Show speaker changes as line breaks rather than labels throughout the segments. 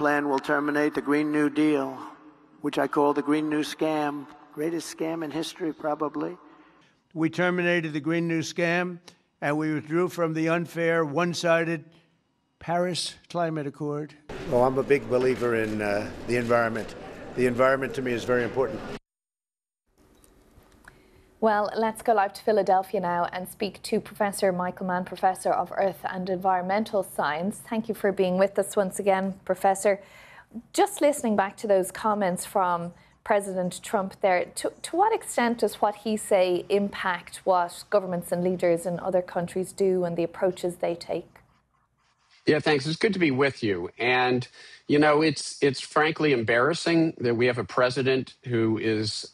plan will terminate the Green New Deal, which I call the Green New Scam. Greatest scam in history, probably. We terminated the Green New Scam, and we withdrew from the unfair, one-sided Paris Climate Accord. Well, I'm a big believer in the environment. The environment to me is very important.
Well, let's go live to Philadelphia now and speak to Professor Michael Mann, Professor of Earth and Environmental Science. Thank you for being with us once again, Professor. Just listening back to those comments from President Trump there, to what extent does what he say impact what governments and leaders in other countries do and the approaches they take?
Yeah, thanks. It's good to be with you. And, you know, it's frankly embarrassing that we have a president who is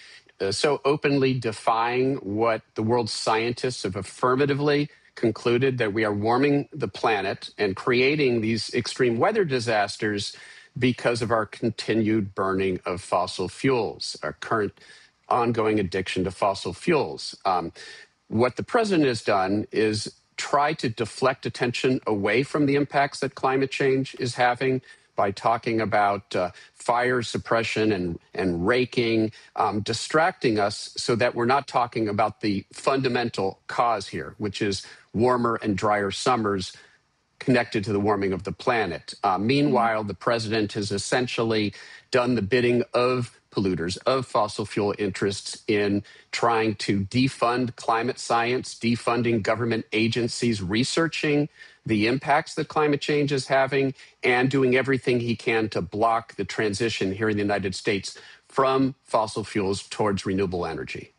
so openly defying what the world's scientists have affirmatively concluded, that we are warming the planet and creating these extreme weather disasters because of our continued burning of fossil fuels, our current ongoing addiction to fossil fuels. What the president has done is try to deflect attention away from the impacts that climate change is having by talking about fire suppression and raking, distracting us so that we're not talking about the fundamental cause here, which is warmer and drier summers connected to the warming of the planet. Meanwhile, the president has essentially done the bidding of polluters, of fossil fuel interests in trying to defund climate science, defunding government agencies researching the impacts that climate change is having, and doing everything he can to block the transition here in the United States from fossil fuels towards renewable energy.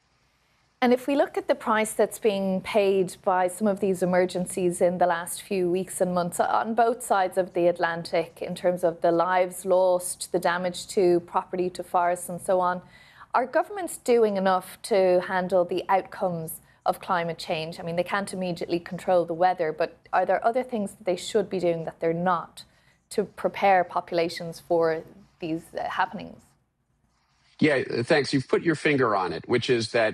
And if we look at the price that's being paid by some of these emergencies in the last few weeks and months on both sides of the Atlantic, in terms of the lives lost, the damage to property, to forests and so on, are governments doing enough to handle the outcomes of climate change? I mean, they can't immediately control the weather, but are there other things that they should be doing that they're not to prepare populations for these happenings?
Yeah, thanks. You've put your finger on it, which is that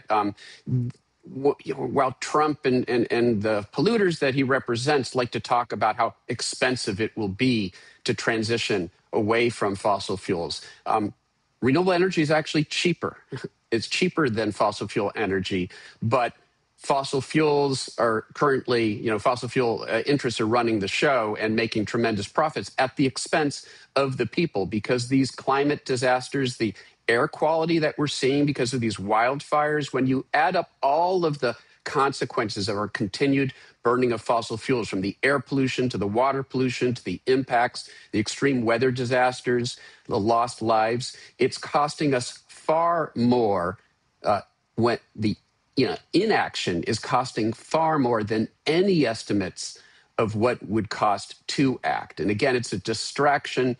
while Trump and the polluters that he represents like to talk about how expensive it will be to transition away from fossil fuels, renewable energy is actually cheaper. It's cheaper than fossil fuel energy, but fossil fuels are currently, fossil fuel interests are running the show and making tremendous profits at the expense of the people, because these climate disasters, the air quality that we're seeing because of these wildfires, when you add up all of the consequences of our continued burning of fossil fuels, from the air pollution to the water pollution to the impacts, the extreme weather disasters, the lost lives, it's costing us far more when the inaction is costing far more than any estimates of what would cost to act. And again, it's a distraction,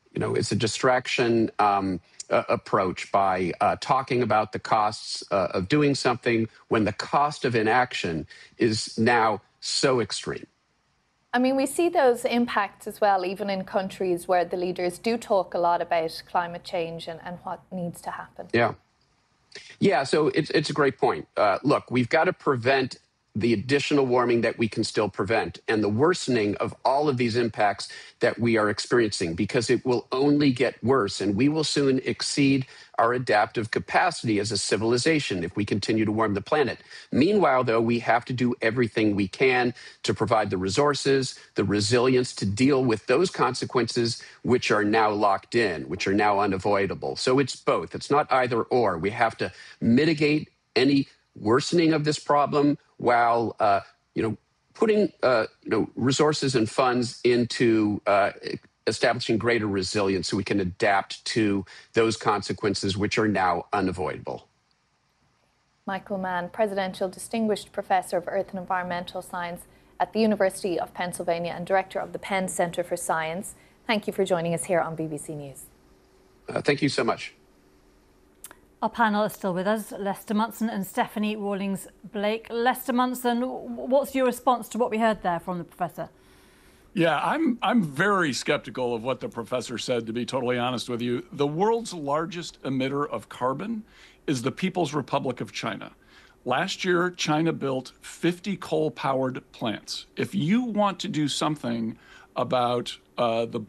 approach by talking about the costs of doing something when the cost of inaction is now so extreme.
I mean, we see those impacts as well, even in countries where the leaders do talk a lot about climate change and what needs to happen.
Yeah, so it's a great point. Look, we've got to prevent the additional warming that we can still prevent and the worsening of all of these impacts that we are experiencing, because it will only get worse, and we will soon exceed our adaptive capacity as a civilization if we continue to warm the planet. Meanwhile, though, we have to do everything we can to provide the resources, the resilience to deal with those consequences which are now locked in, which are now unavoidable. So it's both. It's not either or. We have to mitigate any worsening of this problem while putting resources and funds into establishing greater resilience so we can adapt to those consequences which are now unavoidable.
Michael Mann, Presidential Distinguished Professor of Earth and Environmental Science at the University of Pennsylvania and Director of the Penn Center for Science. Thank you for joining us here on BBC News.
Thank you so much.
Our panel is still with us, Lester Munson and Stephanie Rawlings-Blake. Lester Munson, what's your response to what we heard there from the professor?
Yeah, I'm very skeptical of what the professor said, to be totally honest with you. The world's largest emitter of carbon is the People's Republic of China. Last year, China built 50 coal-powered plants. If you want to do something about the